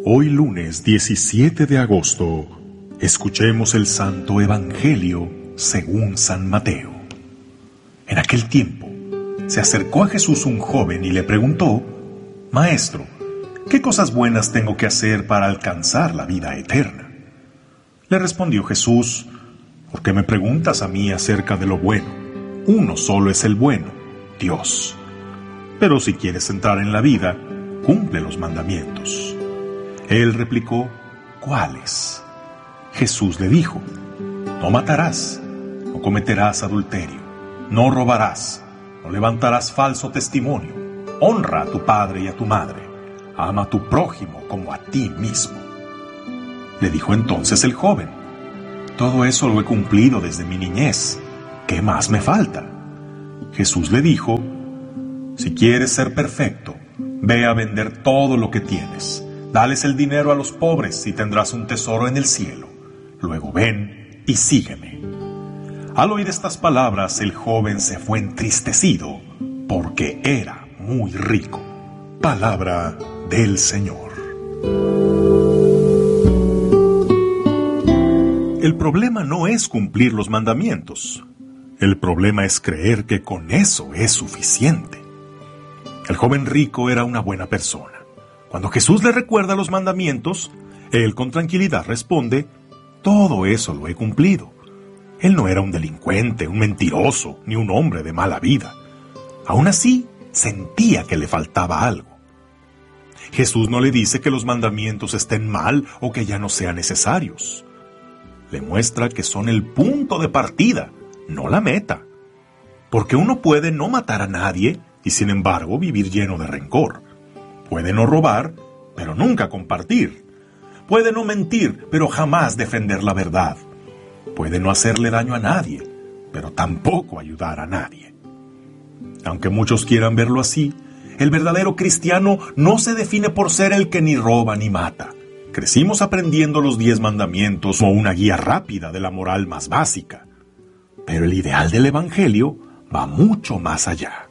Hoy lunes 17 de agosto, escuchemos el Santo Evangelio según San Mateo. En aquel tiempo, se acercó a Jesús un joven y le preguntó: Maestro, ¿qué cosas buenas tengo que hacer para alcanzar la vida eterna? Le respondió Jesús: ¿Por qué me preguntas a mí acerca de lo bueno? Uno solo es el bueno, Dios. Pero si quieres entrar en la vida, cumple los mandamientos. Él replicó: ¿Cuáles? Jesús le dijo: No matarás, no cometerás adulterio, no robarás, no levantarás falso testimonio, honra a tu padre y a tu madre, ama a tu prójimo como a ti mismo. Le dijo entonces el joven: Todo eso lo he cumplido desde mi niñez, ¿qué más me falta? Jesús le dijo: Si quieres ser perfecto, ve a vender todo lo que tienes, dales el dinero a los pobres y tendrás un tesoro en el cielo. Luego ven y sígueme. Al oír estas palabras, el joven se fue entristecido, porque era muy rico. Palabra del Señor. El problema no es cumplir los mandamientos. El problema es creer que con eso es suficiente. El joven rico era una buena persona. Cuando Jesús le recuerda los mandamientos, él con tranquilidad responde: Todo eso lo he cumplido. Él no era un delincuente, un mentiroso, ni un hombre de mala vida. Aún así, sentía que le faltaba algo. Jesús no le dice que los mandamientos estén mal o que ya no sean necesarios. Le muestra que son el punto de partida, no la meta. Porque uno puede no matar a nadie y sin embargo vivir lleno de rencor. Puede no robar, pero nunca compartir. Puede no mentir, pero jamás defender la verdad. Puede no hacerle daño a nadie, pero tampoco ayudar a nadie. Aunque muchos quieran verlo así, el verdadero cristiano no se define por ser el que ni roba ni mata. Crecimos aprendiendo los 10 mandamientos o una guía rápida de la moral más básica. Pero el ideal del Evangelio va mucho más allá.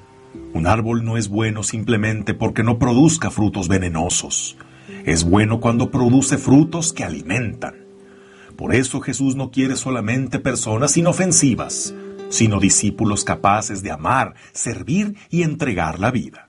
Un árbol no es bueno simplemente porque no produzca frutos venenosos. Es bueno cuando produce frutos que alimentan. Por eso Jesús no quiere solamente personas inofensivas, sino discípulos capaces de amar, servir y entregar la vida.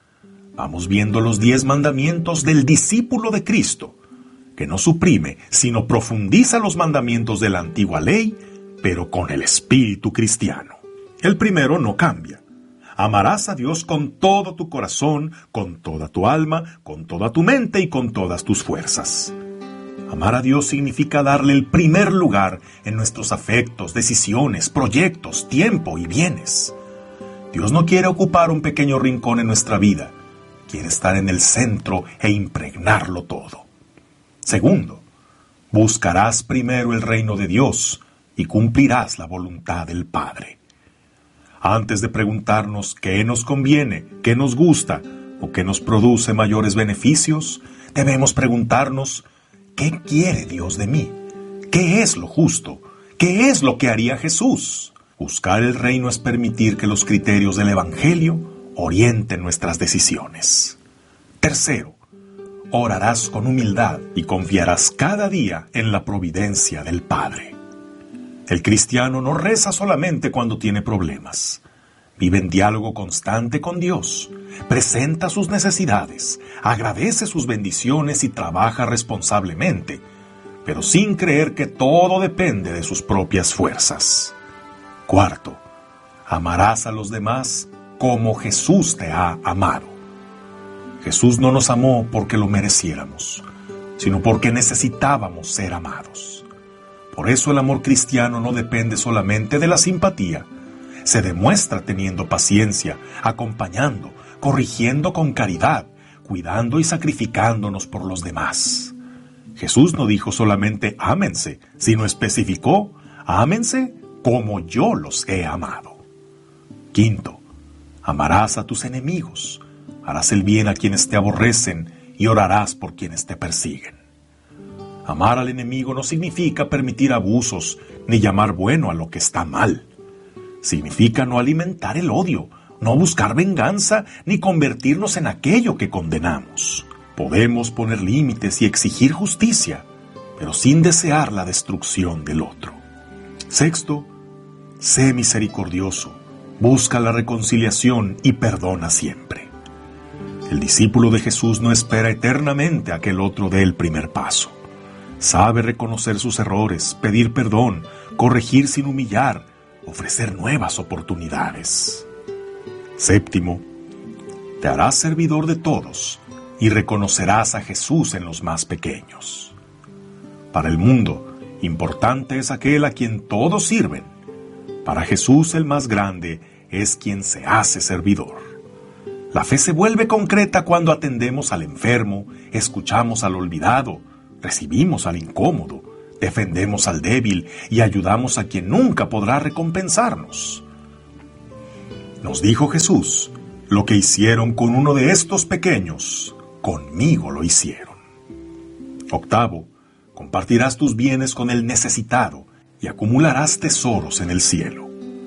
Vamos viendo los 10 mandamientos del discípulo de Cristo, que no suprime, sino profundiza los mandamientos de la antigua ley, pero con el espíritu cristiano. El primero no cambia. Amarás a Dios con todo tu corazón, con toda tu alma, con toda tu mente y con todas tus fuerzas. Amar a Dios significa darle el primer lugar en nuestros afectos, decisiones, proyectos, tiempo y bienes. Dios no quiere ocupar un pequeño rincón en nuestra vida. Quiere estar en el centro e impregnarlo todo. Segundo, buscarás primero el reino de Dios y cumplirás la voluntad del Padre. Antes de preguntarnos qué nos conviene, qué nos gusta o qué nos produce mayores beneficios, debemos preguntarnos: ¿qué quiere Dios de mí? ¿Qué es lo justo? ¿Qué es lo que haría Jesús? Buscar el reino es permitir que los criterios del Evangelio orienten nuestras decisiones. Tercero, orarás con humildad y confiarás cada día en la providencia del Padre. El cristiano no reza solamente cuando tiene problemas. Vive en diálogo constante con Dios, presenta sus necesidades, agradece sus bendiciones y trabaja responsablemente, pero sin creer que todo depende de sus propias fuerzas. Cuarto, amarás a los demás como Jesús te ha amado. Jesús no nos amó porque lo mereciéramos, sino porque necesitábamos ser amados. Por eso el amor cristiano no depende solamente de la simpatía. Se demuestra teniendo paciencia, acompañando, corrigiendo con caridad, cuidando y sacrificándonos por los demás. Jesús no dijo solamente ámense, sino especificó: ámense como yo los he amado. Quinto, amarás a tus enemigos, harás el bien a quienes te aborrecen y orarás por quienes te persiguen. Amar al enemigo no significa permitir abusos ni llamar bueno a lo que está mal. Significa no alimentar el odio, no buscar venganza ni convertirnos en aquello que condenamos. Podemos poner límites y exigir justicia, pero sin desear la destrucción del otro. Sexto, sé misericordioso, busca la reconciliación y perdona siempre. El discípulo de Jesús no espera eternamente a que el otro dé el primer paso. Sabe reconocer sus errores, pedir perdón, corregir sin humillar, ofrecer nuevas oportunidades. Séptimo, te harás servidor de todos y reconocerás a Jesús en los más pequeños. Para el mundo, importante es aquel a quien todos sirven. Para Jesús el más grande es quien se hace servidor. La fe se vuelve concreta cuando atendemos al enfermo, escuchamos al olvidado, recibimos al incómodo, defendemos al débil y ayudamos a quien nunca podrá recompensarnos. Nos dijo Jesús, lo que hicieron con uno de estos pequeños, conmigo lo hicieron. Octavo, compartirás tus bienes con el necesitado y acumularás tesoros en el cielo.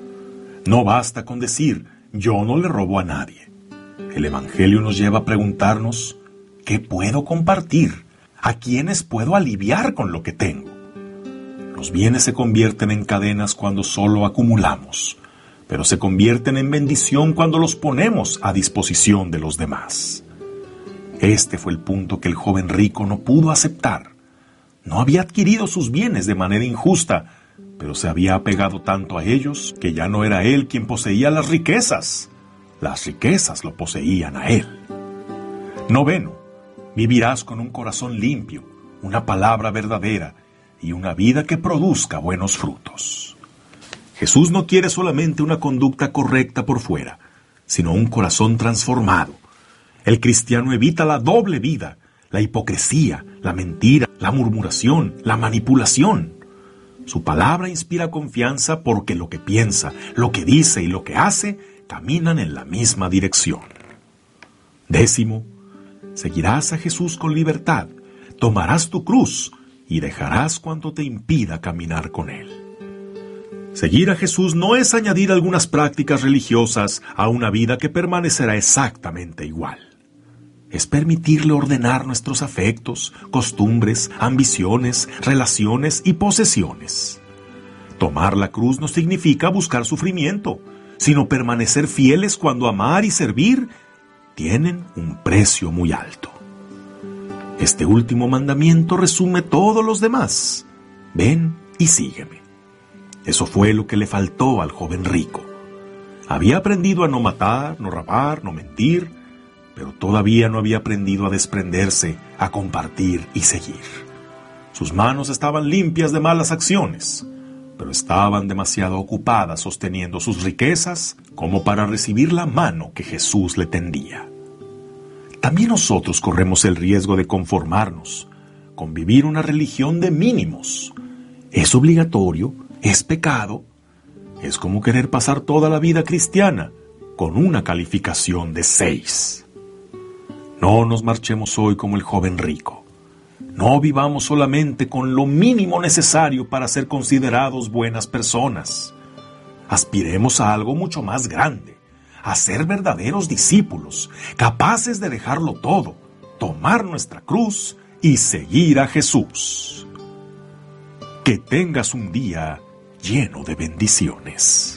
No basta con decir, yo no le robo a nadie. El Evangelio nos lleva a preguntarnos, ¿qué puedo compartir? ¿A quiénes puedo aliviar con lo que tengo? Los bienes se convierten en cadenas cuando solo acumulamos, pero se convierten en bendición cuando los ponemos a disposición de los demás. Este fue el punto que el joven rico no pudo aceptar. No había adquirido sus bienes de manera injusta, pero se había apegado tanto a ellos que ya no era él quien poseía las riquezas. Las riquezas lo poseían a él. Noveno, vivirás con un corazón limpio, una palabra verdadera y una vida que produzca buenos frutos. Jesús no quiere solamente una conducta correcta por fuera, sino un corazón transformado. El cristiano evita la doble vida, la hipocresía, la mentira, la murmuración, la manipulación. Su palabra inspira confianza porque lo que piensa, lo que dice y lo que hace caminan en la misma dirección. Décimo, seguirás a Jesús con libertad, tomarás tu cruz y dejarás cuanto te impida caminar con Él. Seguir a Jesús no es añadir algunas prácticas religiosas a una vida que permanecerá exactamente igual. Es permitirle ordenar nuestros afectos, costumbres, ambiciones, relaciones y posesiones. Tomar la cruz no significa buscar sufrimiento, sino permanecer fieles cuando amar y servir tienen un precio muy alto. Este último mandamiento resume todos los demás. Ven y sígueme. Eso fue lo que le faltó al joven rico. Había aprendido a no matar, no robar, no mentir, pero todavía no había aprendido a desprenderse, a compartir y seguir. Sus manos estaban limpias de malas acciones, pero estaban demasiado ocupadas sosteniendo sus riquezas como para recibir la mano que Jesús le tendía. También nosotros corremos el riesgo de conformarnos con vivir una religión de mínimos. ¿Es obligatorio? ¿Es pecado? Es como querer pasar toda la vida cristiana con una calificación de 6. No nos marchemos hoy como el joven rico. No vivamos solamente con lo mínimo necesario para ser considerados buenas personas. Aspiremos a algo mucho más grande, a ser verdaderos discípulos, capaces de dejarlo todo, tomar nuestra cruz y seguir a Jesús. Que tengas un día lleno de bendiciones.